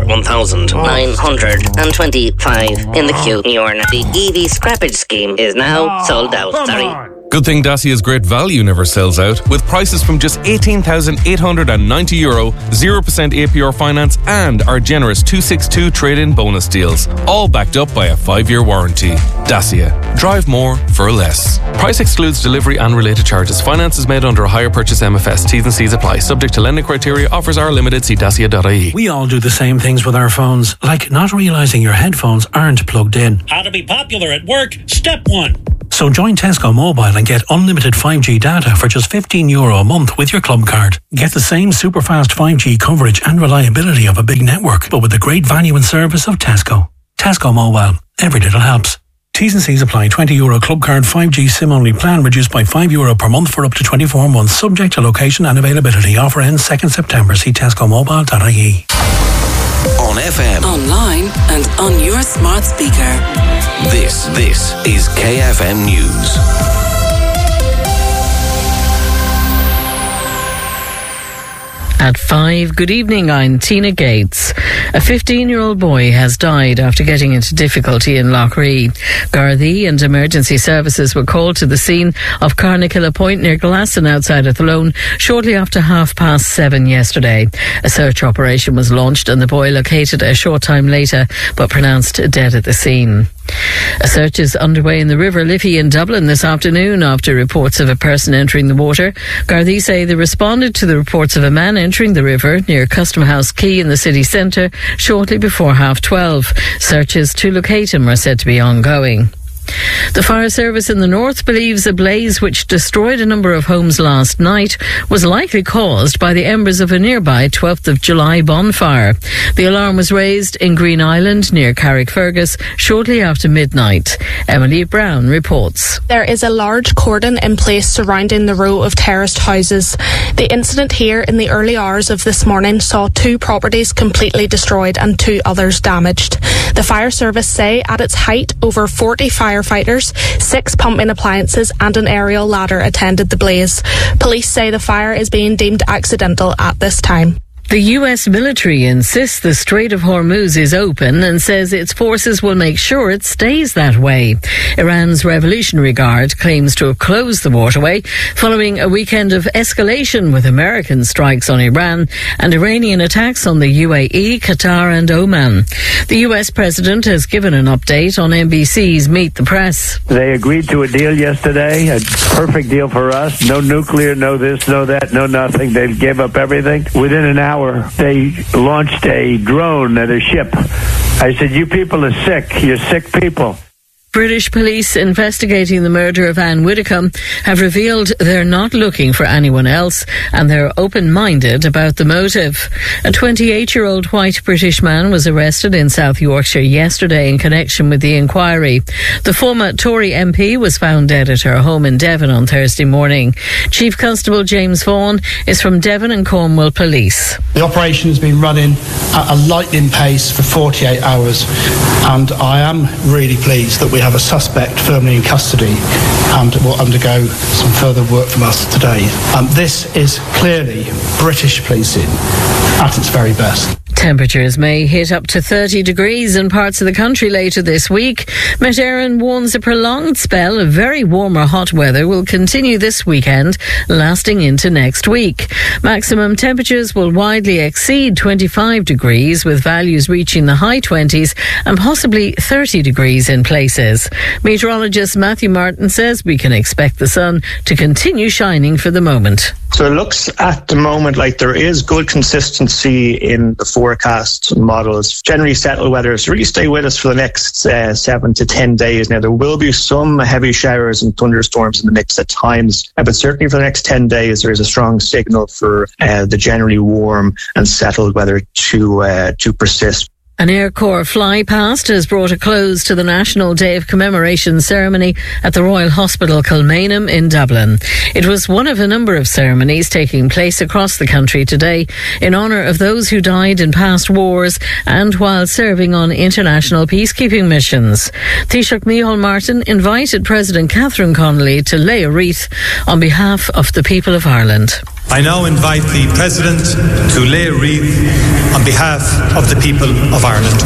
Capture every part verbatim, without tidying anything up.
number one thousand nine hundred twenty-five in the queue. The E V scrappage scheme is now sold out. Sorry. Good thing Dacia's great value never sells out, with prices from just eighteen thousand eight hundred ninety euro, zero percent A P R finance and our generous two sixty-two trade-in bonus deals, all backed up by a five-year warranty. Dacia. Drive more for less. Price excludes delivery and related charges. Finance is made under a hire purchase M F S. T's and C's apply. Subject to lending criteria. Offers are limited. See dacia dot I E. We all do the same things with our phones, like not realising your headphones aren't plugged in. How to be popular at work, step one. So join Tesco Mobile and get unlimited five G data for just fifteen euro a month with your club card. Get the same super fast five G coverage and reliability of a big network, but with the great value and service of Tesco. Tesco Mobile. Every little helps. T's and C's apply. twenty euro club card five G SIM only plan reduced by five euro per month for up to twenty-four months, subject to location and availability. Offer ends second September. See tesco mobile dot I E. On F M, online and on your smart speaker. This, this is K F M News. At five, good evening, I'm Tina Gates. A fifteen-year-old boy has died after getting into difficulty in Loughrea. Gardaí and emergency services were called to the scene of Carnakilla Point near Glasson outside Athlone shortly after half past seven yesterday. A search operation was launched and the boy located a short time later but pronounced dead at the scene. A search is underway in the River Liffey in Dublin this afternoon after reports of a person entering the water. Gardaí say they responded to the reports of a man entering the river near Custom House Quay in the city centre shortly before half twelve. Searches to locate him are said to be ongoing. The fire service in the north believes a blaze which destroyed a number of homes last night was likely caused by the embers of a nearby twelfth of July bonfire. The alarm was raised in Green Island near Carrickfergus shortly after midnight. Emily Brown reports. There is a large cordon in place surrounding the row of terraced houses. The incident here in the early hours of this morning saw two properties completely destroyed and two others damaged. The fire service say at its height over forty firefighters, six pumping appliances and an aerial ladder attended the blaze. Police say the fire is being deemed accidental at this time. The U S military insists the Strait of Hormuz is open and says its forces will make sure it stays that way. Iran's Revolutionary Guard claims to have closed the waterway following a weekend of escalation with American strikes on Iran and Iranian attacks on the U A E, Qatar and Oman. The U S president has given an update on N B C's Meet the Press. They agreed to a deal yesterday, a perfect deal for us. No nuclear, no this, no that, no nothing. They gave up everything. Within an hour, they launched a drone at a ship. I said, you people are sick. You're sick people. British police investigating the murder of Anne Widdecombe have revealed they're not looking for anyone else and they're open-minded about the motive. A twenty-eight-year-old white British man was arrested in South Yorkshire yesterday in connection with the inquiry. The former Tory M P was found dead at her home in Devon on Thursday morning. Chief Constable James Vaughan is from Devon and Cornwall Police. The operation has been running at a lightning pace for forty-eight hours and I am really pleased that we have a suspect firmly in custody and will undergo some further work from us today. Um, this is clearly British policing at its very best. Temperatures may hit up to thirty degrees in parts of the country later this week. Met Éireann warns a prolonged spell of very warm or hot weather will continue this weekend, lasting into next week. Maximum temperatures will widely exceed twenty-five degrees, with values reaching the high twenties and possibly thirty degrees in places. Meteorologist Matthew Martin says we can expect the sun to continue shining for the moment. So it looks at the moment like there is good consistency in the forecast models. Generally settled weather, so really stay with us for the next uh, seven to ten days. Now, there will be some heavy showers and thunderstorms in the mix at times, uh, but certainly for the next ten days, there is a strong signal for uh, the generally warm and settled weather to uh, to persist. An Air Corps flypast has brought a close to the National Day of Commemoration ceremony at the Royal Hospital Kilmainham in Dublin. It was one of a number of ceremonies taking place across the country today in honour of those who died in past wars and while serving on international peacekeeping missions. Taoiseach Micheál Martin invited President Catherine Connolly to lay a wreath on behalf of the people of Ireland. I now invite the President to lay a wreath on behalf of the people of Ireland.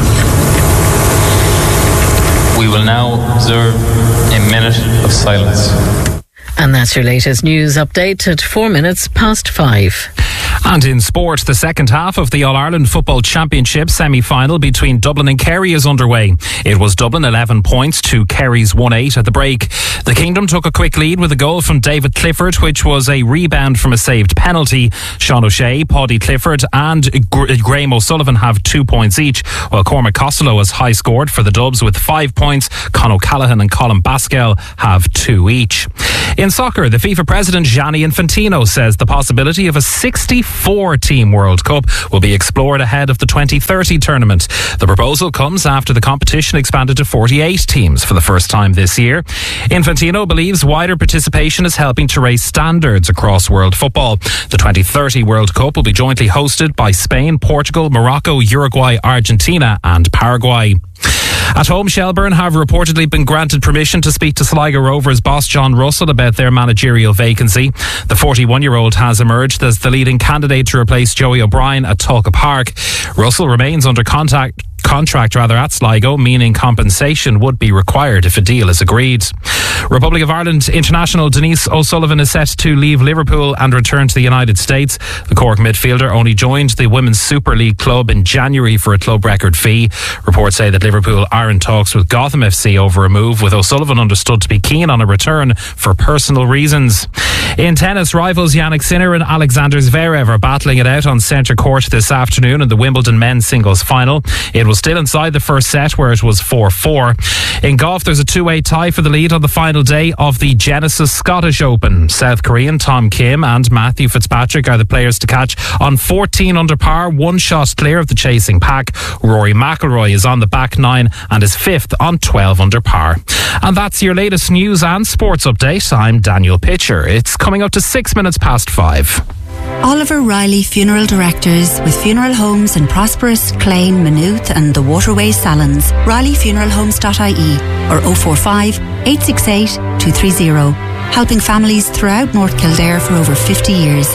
We will now observe a minute of silence. And that's your latest news update at four minutes past five. And in sport, the second half of the All-Ireland Football Championship semi-final between Dublin and Kerry is underway. It was Dublin eleven points to Kerry's one eight at the break. The Kingdom took a quick lead with a goal from David Clifford, which was a rebound from a saved penalty. Sean O'Shea, Paddy Clifford and Graham O'Sullivan have two points each, while Cormac Costello has high scored for the Dubs with five points. Con O'Callaghan and Colin Baskell have two each. In soccer, the FIFA president Gianni Infantino says the possibility of a sixty-four team World Cup will be explored ahead of the twenty thirty tournament. The proposal comes after the competition expanded to forty-eight teams for the first time this year. Infantino believes wider participation is helping to raise standards across world football. The twenty thirty World Cup will be jointly hosted by Spain, Portugal, Morocco, Uruguay, Argentina and Paraguay. At home, Shelbourne have reportedly been granted permission to speak to Sligo Rovers boss John Russell about their managerial vacancy. The forty-one-year-old has emerged as the leading candidate to replace Joey O'Brien at Talca Park. Russell remains under contact contract rather at Sligo, meaning compensation would be required if a deal is agreed. Republic of Ireland international Denise O'Sullivan is set to leave Liverpool and return to the United States. The Cork midfielder only joined the Women's Super League club in January for a club record fee. Reports say that Liverpool are in talks with Gotham F C over a move, with O'Sullivan understood to be keen on a return for personal reasons. In tennis, rivals Yannick Sinner and Alexander Zverev are battling it out on centre court this afternoon in the Wimbledon men's singles final. It was still inside the first set, where it was four four. In golf, there's a two-way tie for the lead on the final day of the Genesis Scottish Open. South Korean Tom Kim and Matthew Fitzpatrick are the players to catch on fourteen under par, one shot clear of the chasing pack. Rory McIlroy is on the back nine and is fifth on twelve under par. And that's your latest news and sports update. I'm Daniel Pitcher. It's coming up to six minutes past five. Oliver Riley Funeral Directors, with funeral homes in Prosperous, Clane, Maynooth and the Waterways Salons. Riley Funeral Homes dot I E or oh four five, eight six eight, two three zero. Helping families throughout North Kildare for over fifty years.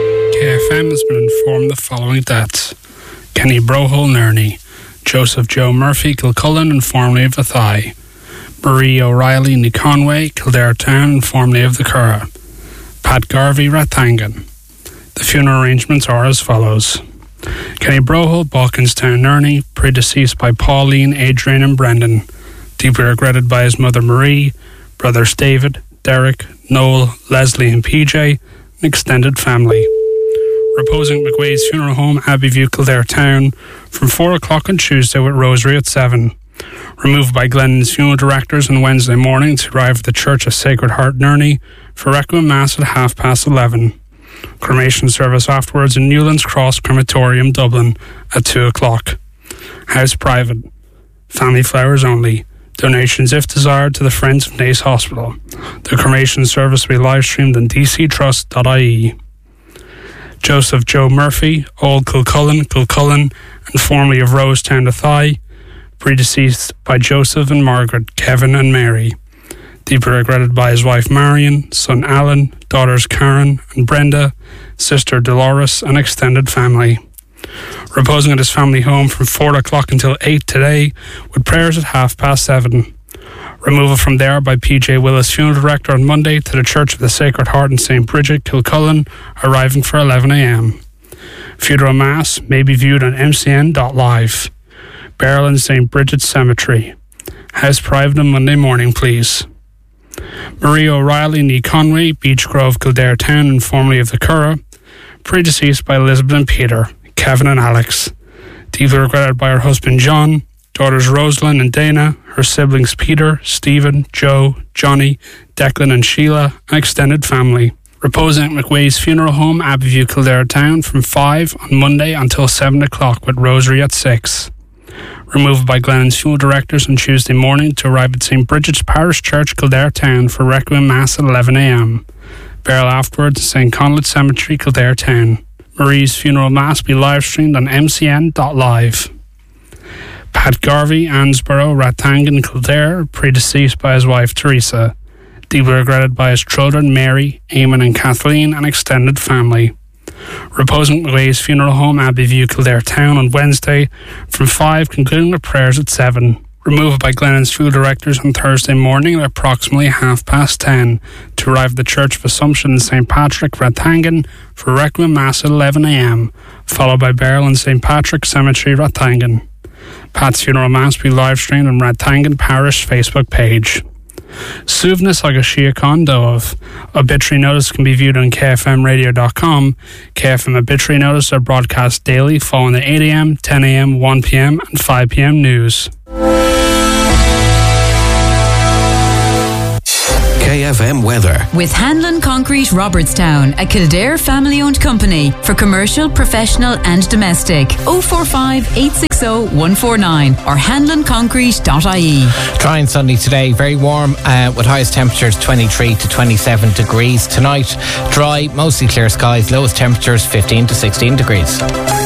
K F M has been informed the following deaths: Kenny Brohol, Nerney; Joseph Joe Murphy, Kilcullen and formerly of Athy; Marie O'Reilly, New Conway, Kildare Town and formerly of the Curragh; Pat Garvey, Rathangan. The funeral arrangements are as follows: Kenny Brohol, Balkinstown, Nerney, predeceased by Pauline, Adrian and Brendan, deeply regretted by his mother Marie, brothers David, Derek, Noel, Leslie and P J, and extended family. Reposing at McWay's Funeral Home, Abbeyview, Kildare Town, from four o'clock on Tuesday with Rosary at seven. Removed by Glennon's funeral directors on Wednesday morning to arrive at the Church of Sacred Heart, Nerney, for Requiem Mass at half past eleven. Cremation service afterwards in Newlands Cross Crematorium, Dublin, at two o'clock. House private. Family flowers only. Donations, if desired, to the Friends of Naas Hospital. The cremation service will be live streamed on d c trust dot I E. Joseph Joe Murphy, Old Kilcullen, Kilcullen, and formerly of Rosetown, Athy, predeceased by Joseph and Margaret, Kevin and Mary. Deeply regretted by his wife Marion, son Alan, daughters Karen and Brenda, sister Dolores and extended family. Reposing at his family home from four o'clock until eight today, with prayers at half past seven. Removal from there by P J Willis, funeral director, on Monday to the Church of the Sacred Heart in Saint Bridget, Kilcullen, arriving for eleven a m. Funeral Mass may be viewed on m c n dot live. Burial in Saint Bridget's Cemetery. House private on Monday morning, please. Marie O'Reilly, Nee Conway, Beach Grove, Kildare Town and formerly of the Curragh, predeceased by Elizabeth and Peter, Kevin and Alex. Deeply regretted by her husband John, daughters Rosalind and Dana, her siblings Peter, Stephen, Joe, Johnny, Declan and Sheila, and extended family. Reposing at McWay's Funeral Home, Abbeyview, Kildare Town, from five on Monday until seven o'clock with Rosary at six. Removed by Glennon's funeral directors on Tuesday morning to arrive at Saint Bridget's Parish Church, Kildare Town, for Requiem Mass at eleven a m. Burial afterwards at Saint Conleth Cemetery, Kildare Town. Marie's funeral mass will be live streamed on m c n dot live. Pat Garvey, Ansborough, Rathangan, Kildare, predeceased by his wife Teresa. deeply regretted by his children Mary, Eamon and Kathleen and extended family. Reposing at McGuay's funeral home, Abbeyview, Kildare Town on Wednesday from five, concluding with prayers at seven. Removal by Glennon's funeral directors on Thursday morning at approximately half past ten to arrive at the Church of Assumption in Saint Patrick, Rathangan for Requiem Mass at eleven a m, followed by burial in Saint Patrick's Cemetery, Rathangan. Pat's funeral mass will be live streamed on Rathangan Parish Facebook page. Suvnas agus Siacon Dove. Obituary notice can be viewed on K F M radio dot com. K F M obituary notice are broadcast daily following the eight a m, ten a m, one p m and five p m news. K F M weather. With Hanlon Concrete Robertstown, a Kildare family-owned company for commercial, professional and domestic. oh four five, eight six oh, one four nine or hanlon concrete dot I E. Dry and sunny today, very warm uh, with highest temperatures twenty-three to twenty-seven degrees. Tonight, dry, mostly clear skies, lowest temperatures fifteen to sixteen degrees.